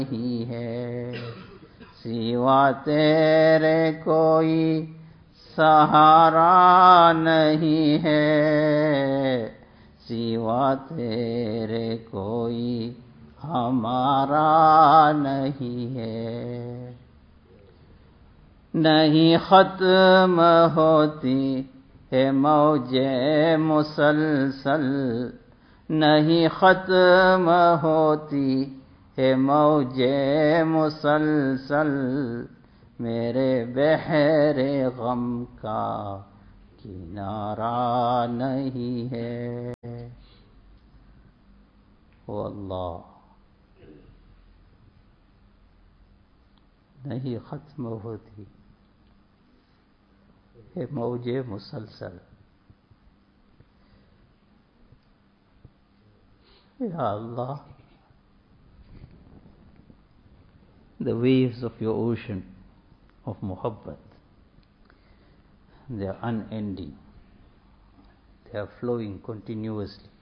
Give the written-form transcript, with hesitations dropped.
نہیں ہے، سوا تیرے کوئی سہارا نہیں ہے، سوا تیرے کوئی ہمارا نہیں ہے۔ نہیں ختم ہوتی ہے موجیں مسلسل، نہیں ختم ہوتی ہے موجیں مسلسل، میرے بحر غم کا کنارہ نہیں ہے۔ واللہ نہیں ختم ہوتی ہے موجیں مسلسل۔ یا اللہ، the waves of your ocean of muhabbat, they are unending, they are flowing continuously.